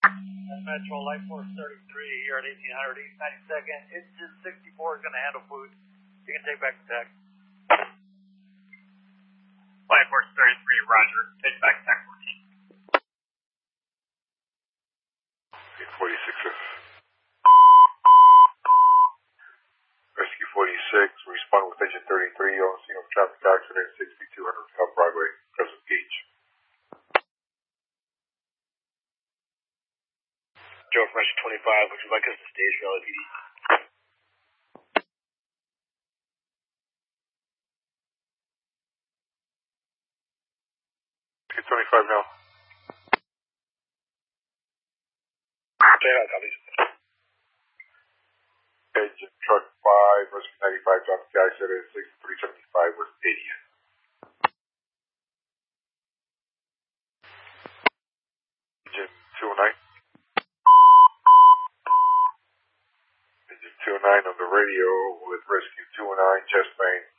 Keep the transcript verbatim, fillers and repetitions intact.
Metro Light Force thirty-three here at eighteen hundred East ninety-second. Engine sixty-four is going to handle food. You can take back the tech. Light Force thirty-three, roger. Take back tech fourteen. eight forty-six. Rescue forty-six, respond with engine thirty-three on scene of traffic accident sixty-two hundred South Broadway, present gauge. Joe from Rescue twenty-five, would you like us to stage for L A P D? twenty-five now. Okay, copies. Engine truck five, rescue ninety-five, traffic accident sixty-three seventy-five West eightieth. Engine two oh nine. Engine two oh nine on the radio with rescue two oh nine, chest pain